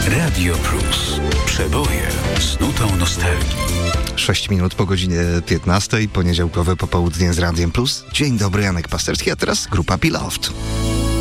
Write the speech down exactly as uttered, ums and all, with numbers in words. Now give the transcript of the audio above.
Radio Plus. Przeboje z nutą nostalgii. sześć minut po godzinie piętnastej, poniedziałkowe popołudnie z Radiem Plus. Dzień dobry, Janek Pasterski, a teraz grupa Beloved.